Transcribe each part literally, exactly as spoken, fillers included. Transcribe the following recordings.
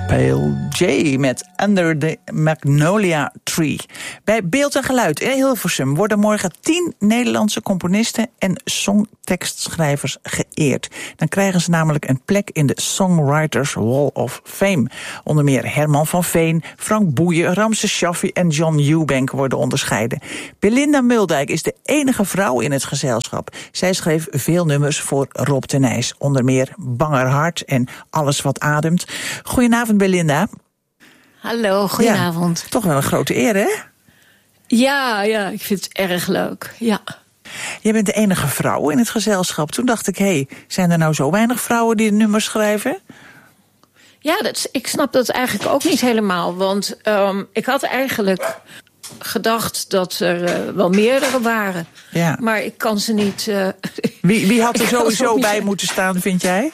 Pale J met Under the Magnolia Tree. Bij Beeld en Geluid in Hilversum worden morgen tien Nederlandse componisten en songtekstschrijvers geëerd. Dan krijgen ze namelijk een plek in de Songwriters Wall of Fame. Onder meer Herman van Veen, Frank Boeien, Ramses Shaffi en John Eubank worden onderscheiden. Belinda Muldijk is de enige vrouw in het gezelschap. Zij schreef veel nummers voor Rob de Nijs. Onder meer Banger Hart en Alles wat ademt. Goedenavond, Belinda. Hallo, goedenavond. Ja, toch wel een grote eer, hè? Ja, ja, ik vind het erg leuk, ja. Je bent de enige vrouw in het gezelschap. Toen dacht ik, hé, hey, zijn er nou zo weinig vrouwen die nummers schrijven? Ja, dat, ik snap dat eigenlijk ook niet helemaal. Want um, ik had eigenlijk gedacht dat er uh, wel meerdere waren. Ja. Maar ik kan ze niet... Uh, wie, wie had er sowieso bij zeggen. moeten staan, vind jij?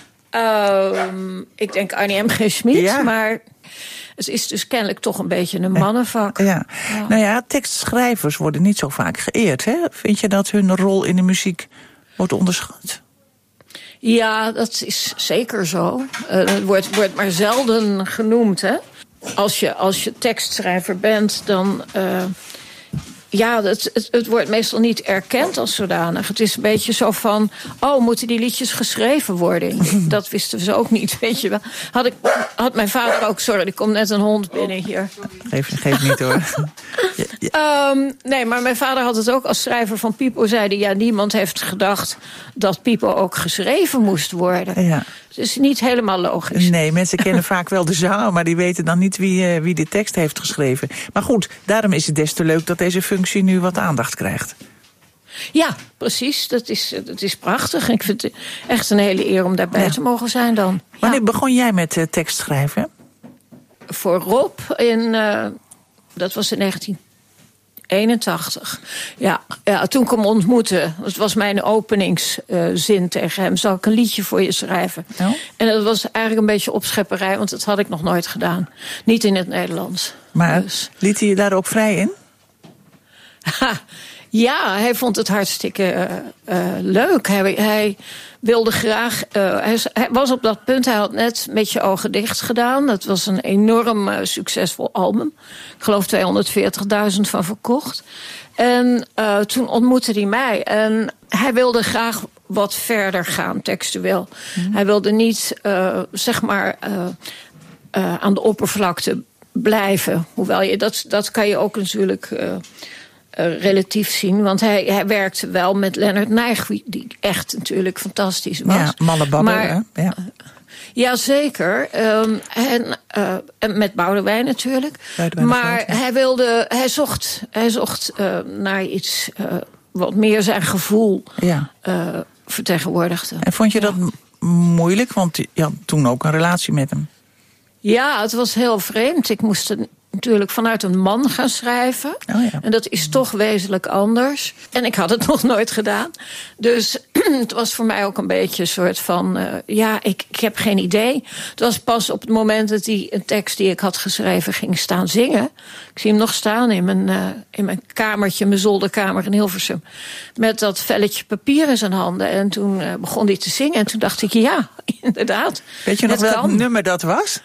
Um, ik denk Annie M G. Schmid, ja. Maar het is dus kennelijk toch een beetje een mannenvak. Ja. Ja. Ja. Nou ja, tekstschrijvers worden niet zo vaak geëerd, hè? Vind je dat hun rol in de muziek wordt onderschat? Ja, dat is zeker zo. Uh, het wordt, wordt maar zelden genoemd, hè? Als je, als je tekstschrijver bent, dan... Uh, Ja, het, het, het wordt meestal niet erkend als zodanig. Het is een beetje zo van... oh, moeten die liedjes geschreven worden? Dat wisten ze ook niet, weet je wel. Had, ik, had mijn vader ook... Sorry, er komt net een hond binnen hier. Geef, geef niet, hoor. ja, ja. Um, nee, maar mijn vader had het ook als schrijver van Pipo. Zeiden, ja, niemand heeft gedacht dat Pipo ook geschreven moest worden. Ja. Het is niet helemaal logisch. Nee, mensen kennen vaak wel de zanger, maar die weten dan niet wie, uh, wie de tekst heeft geschreven. Maar goed, daarom is het des te leuk dat deze functie nu wat aandacht krijgt. Ja, precies. Dat is, dat is prachtig. Ik vind het echt een hele eer om daarbij ja. te mogen zijn dan. Wanneer ja. begon jij met uh, tekstschrijven? Voor Rob, in, uh, dat was in negentien eenentachtig. Ja, ja, toen ik hem ontmoette, het was mijn openingszin uh, tegen hem. Zal ik een liedje voor je schrijven? Oh. En dat was eigenlijk een beetje opschepperij, want dat had ik nog nooit gedaan. Niet in het Nederlands. Maar dus. liet hij je daar ook vrij in? Ha, ja, hij vond het hartstikke uh, uh, leuk. Hij, hij wilde graag... Uh, hij, hij was op dat punt, hij had net Met je ogen dicht gedaan. Dat was een enorm uh, succesvol album. Ik geloof tweehonderdveertigduizend van verkocht. En uh, toen ontmoette hij mij. En hij wilde graag wat verder gaan, textueel. Mm. Hij wilde niet, uh, zeg maar, uh, uh, aan de oppervlakte blijven. Hoewel je, dat, dat kan je ook natuurlijk... Uh, Uh, relatief zien, want hij, hij werkte wel met Leonard Nijg, die echt natuurlijk fantastisch was. Ja, malle babber, hè? Ja. Uh, ja, zeker. Um, en, uh, en met Boudewijn natuurlijk. Boudewijn maar groot, ja. hij wilde, hij zocht, hij zocht uh, naar iets uh, wat meer zijn gevoel ja. uh, vertegenwoordigde. En vond je ja. dat m- moeilijk? Want je had toen ook een relatie met hem. Ja, het was heel vreemd. Ik moest een natuurlijk vanuit een man gaan schrijven. Oh ja. En dat is toch wezenlijk anders. En ik had het nog nooit gedaan. Dus het was voor mij ook een beetje een soort van... Uh, ja, ik, ik heb geen idee. Het was pas op het moment dat hij een tekst die ik had geschreven ging staan zingen. Ik zie hem nog staan in mijn, uh, in mijn kamertje, mijn zolderkamer in Hilversum. Met dat velletje papier in zijn handen. En toen uh, begon hij te zingen. En toen dacht ik, ja, inderdaad. Weet je nog welk nummer dat was?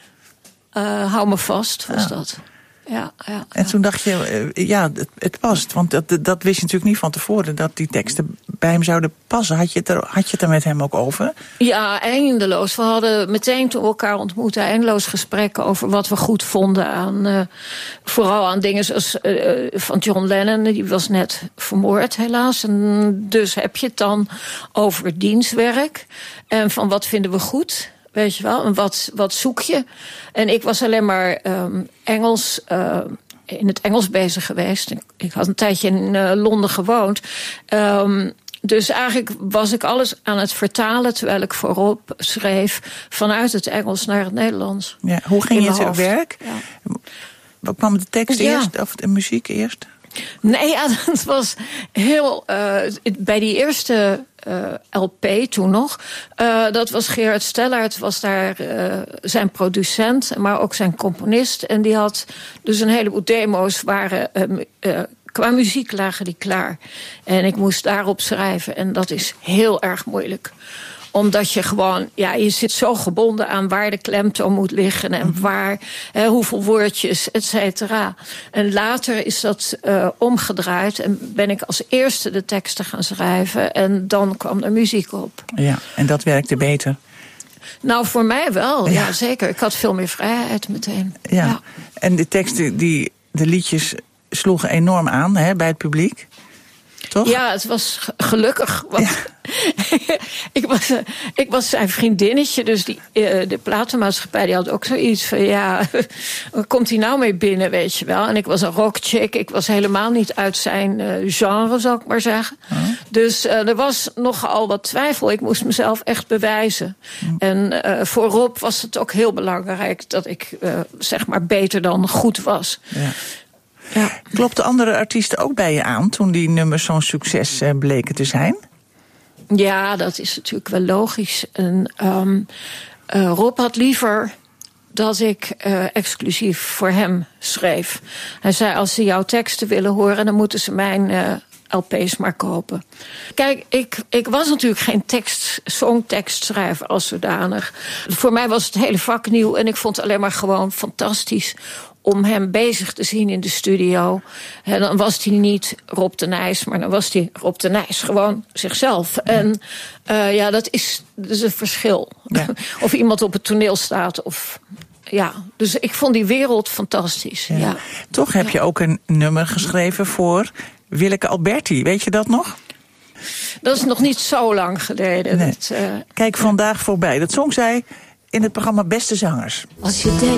Uh, hou me vast, was oh. dat. Ja, ja, en toen dacht je, uh, ja, het, het past. Want dat, dat wist je natuurlijk niet van tevoren, dat die teksten bij hem zouden passen. Had je het er, had je het er met hem ook over? Ja, eindeloos. We hadden meteen toen we elkaar ontmoetten eindeloos gesprekken over wat we goed vonden aan, uh, vooral aan dingen zoals uh, van John Lennon. Die was net vermoord helaas. En dus heb je het dan over dienstwerk. En van wat vinden we goed? Weet je wel, en wat, wat zoek je? En ik was alleen maar um, Engels, uh, in het Engels bezig geweest. Ik had een tijdje in uh, Londen gewoond. Um, dus eigenlijk was ik alles aan het vertalen... terwijl ik voorop schreef vanuit het Engels naar het Nederlands. Ja, hoe ging je te werk? Ja. Wat kwam de tekst ja. eerst of de muziek eerst? Nee, ja, dat was heel... Uh, bij die eerste uh, L P toen nog... Uh, dat was Gerard Stellaert, was daar uh, zijn producent... maar ook zijn componist. En die had dus een heleboel demo's... waren uh, uh, qua muziek lagen die klaar. En ik moest daarop schrijven. En dat is heel erg moeilijk. Omdat je gewoon, ja, je zit zo gebonden aan waar de klemtoon moet liggen en waar, hè, hoeveel woordjes, et cetera. En later is dat uh, omgedraaid en ben ik als eerste de teksten gaan schrijven en dan kwam er muziek op. Ja, en dat werkte beter. Nou, voor mij wel, ja, ja zeker. Ik had veel meer vrijheid meteen. Ja, ja. En de teksten, die, de liedjes sloegen enorm aan, hè, bij het publiek. Toch? Ja, het was gelukkig. Want ja. ik, was, ik was zijn vriendinnetje, dus die, de platenmaatschappij die had ook zoiets van, ja, waar komt hij nou mee binnen, weet je wel? En ik was een rockchick, ik was helemaal niet uit zijn uh, genre, zal ik maar zeggen. Oh. Dus uh, er was nogal wat twijfel. Ik moest mezelf echt bewijzen. Oh. En uh, voor Rob was het ook heel belangrijk dat ik, uh, zeg maar, beter dan goed was. Ja. Ja. Klopten andere artiesten ook bij je aan toen die nummers zo'n succes uh, bleken te zijn? Ja, dat is natuurlijk wel logisch. En, um, uh, Rob had liever dat ik uh, exclusief voor hem schreef. Hij zei, als ze jouw teksten willen horen, dan moeten ze mijn uh, L P's maar kopen. Kijk, ik, ik was natuurlijk geen tekst, songtekstschrijver als zodanig. Voor mij was het hele vak nieuw en ik vond het alleen maar gewoon fantastisch om hem bezig te zien in de studio. En dan was hij niet Rob de Nijs, maar dan was hij Rob de Nijs. Gewoon zichzelf. Ja. En uh, ja, dat is, dat is een verschil. Ja. Of iemand op het toneel staat of... Ja, dus ik vond die wereld fantastisch. Ja. Ja. Toch heb je ook een nummer geschreven voor Willeke Alberti. Weet je dat nog? Dat is nog niet zo lang geleden. Nee. Dat, uh, Kijk vandaag voorbij. Dat zong zij in het programma Beste Zangers. Als je denkt